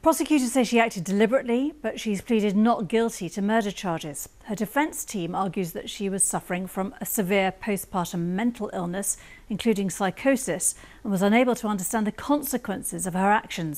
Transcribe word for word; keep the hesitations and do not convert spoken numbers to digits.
Prosecutors say she acted deliberately, but she's pleaded not guilty to murder charges. Her defence team argues that she was suffering from a severe postpartum mental illness, including psychosis, and was unable to understand the consequences of her actions.